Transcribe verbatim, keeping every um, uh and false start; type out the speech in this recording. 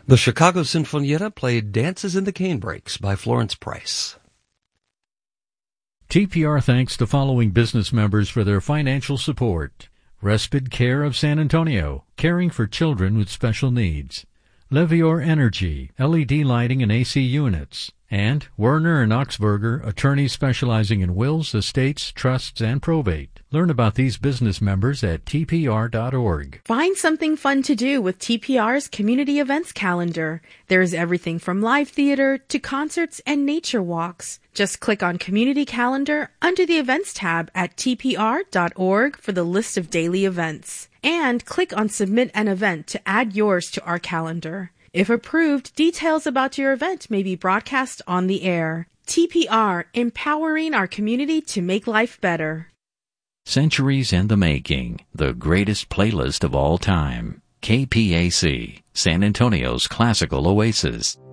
The Chicago Sinfonietta played Dances in the Canebrakes by Florence Price. T P R thanks the following business members for their financial support: Respite Care of San Antonio, caring for children with special needs; Levior Energy, L E D lighting and A C units; and Werner and Oxberger, attorneys specializing in wills, estates, trusts, and probate. Learn about these business members at T P R dot org. Find something fun to do with T P R's community events calendar. There's everything from live theater to concerts and nature walks. Just click on Community Calendar under the Events tab at T P R dot org for the list of daily events. And click on Submit an Event to add yours to our calendar. If approved, details about your event may be broadcast on the air. T P R, empowering our community to make life better. Centuries in the Making, the greatest playlist of all time. K P A C, San Antonio's classical oasis.